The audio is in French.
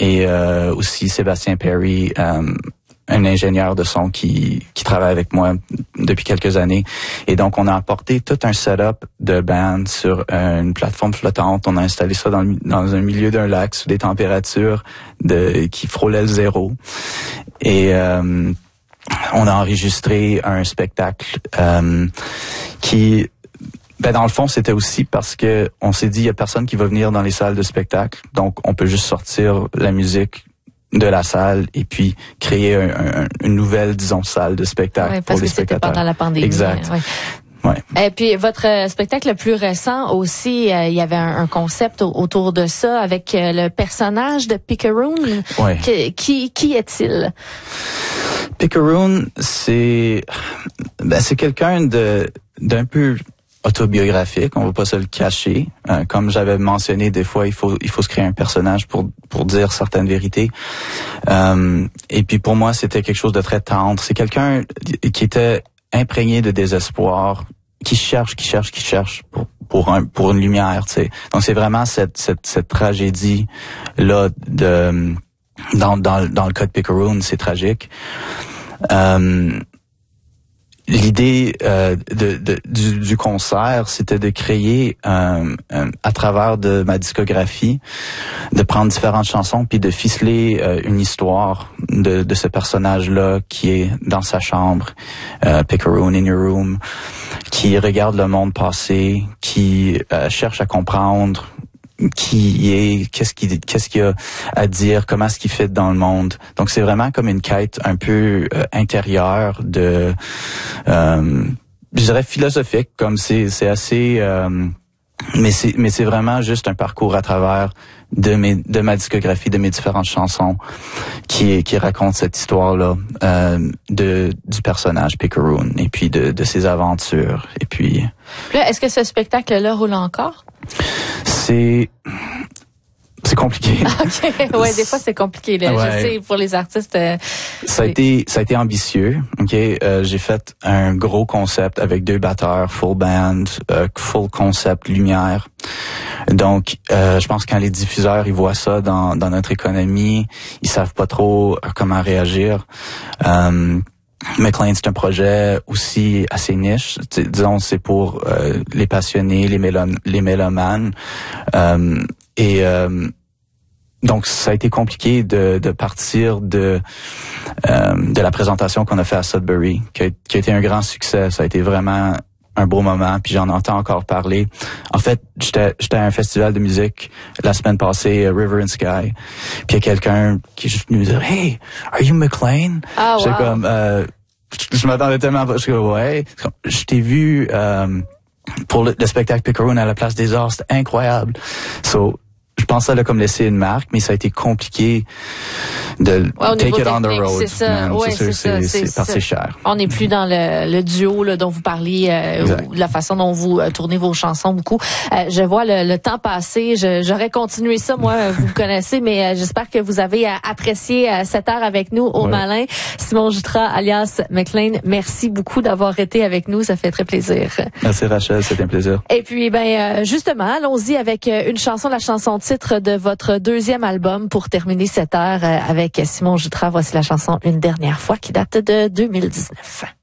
et aussi Sébastien Perry, un ingénieur de son qui travaille avec moi depuis quelques années. Et donc, on a apporté tout un setup de band sur une plateforme flottante. On a installé ça dans un milieu d'un lac sous des températures qui frôlaient le zéro. Et on a enregistré un spectacle qui... dans le fond, c'était aussi parce que on s'est dit, il y a personne qui va venir dans les salles de spectacle. Donc, on peut juste sortir la musique de la salle et puis créer une nouvelle, disons, salle de spectacle pour les spectateurs. Parce que c'était pendant la pandémie. Exact. Ouais. Et puis votre spectacle le plus récent aussi, il y avait un concept autour de ça avec le personnage de Picaroon. Ouais. Qui est-il? Picaroon, c'est quelqu'un d'un peu autobiographique, on va pas se le cacher. Comme j'avais mentionné, des fois, il faut se créer un personnage pour dire certaines vérités. Et puis pour moi, c'était quelque chose de très tendre. C'est quelqu'un qui était imprégné de désespoir, qui cherche pour une lumière, tu sais. Donc c'est vraiment cette tragédie là dans le cas de Picaroon, c'est tragique. L'idée du concert, c'était de créer à travers de ma discographie, de prendre différentes chansons puis de ficeler une histoire de ce personnage-là qui est dans sa chambre, Picaroon in your room, qui regarde le monde passer, qui cherche à comprendre qui est, qu'est-ce qu'il a à dire, comment est-ce qu'il fit dans le monde. Donc c'est vraiment comme une quête un peu intérieure de je dirais philosophique, comme c'est assez mais c'est vraiment juste un parcours à travers de ma discographie, de mes différentes chansons qui raconte cette histoire-là du personnage Picaroon et puis de ses aventures. Et puis là, est-ce que ce spectacle-là roule encore? C'est compliqué. OK. Ouais, des fois c'est compliqué là. Ouais. Je sais pour les artistes ça a été ambitieux. OK, j'ai fait un gros concept avec 2 batteurs, full band, full concept lumière. Donc je pense que quand les diffuseurs ils voient ça dans notre économie, ils savent pas trop comment réagir. McLean, c'est un projet aussi assez niche. Disons, c'est pour les passionnés, les mélomanes. Donc, ça a été compliqué de partir de la présentation qu'on a fait à Sudbury, qui a été un grand succès. Ça a été vraiment un beau moment, puis j'en entends encore parler. En fait, j'étais à un festival de musique la semaine passée, River and Sky, puis il y a quelqu'un qui est juste venu me dire « Hey, are you McLean? » J'étais comme je m'attendais tellement pas. Je suis comme, ouais, je t'ai vu pour le spectacle Picaroon à la Place des Arts, c'était incroyable. So, je pensais là comme laisser une marque, mais ça a été compliqué de take it on the road. C'est ça, ouais, c'est parti cher. On n'est plus dans le duo là, dont vous parliez, ou la façon dont vous tournez vos chansons beaucoup. Je vois le temps passer. J'aurais continué ça, moi, vous me connaissez, mais j'espère que vous avez apprécié cette heure avec nous au Malin. Simon Jutras, alias McLean, merci beaucoup d'avoir été avec nous. Ça fait très plaisir. Merci Rachel, c'était un plaisir. Et puis, justement, allons-y avec une chanson, la chanson titre de votre 2e album pour terminer cette heure avec Simon Jutras. Voici la chanson Une dernière fois qui date de 2019.